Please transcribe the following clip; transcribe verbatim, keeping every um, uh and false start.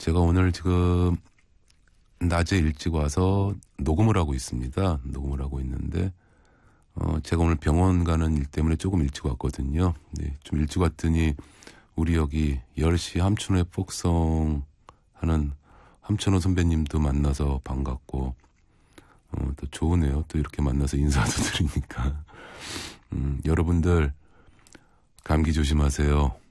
제가 오늘 지금 낮에 일찍 와서 녹음을 하고 있습니다. 녹음을 하고 있는데 어, 제가 오늘 병원 가는 일 때문에 조금 일찍 왔거든요. 네, 좀 일찍 왔더니 우리 여기 열 시 함춘호의 폭성 하는 함춘호 선배님도 만나서 반갑고 어, 또 좋으네요. 또 이렇게 만나서 인사도 드리니까. 음, 여러분들 감기 조심하세요.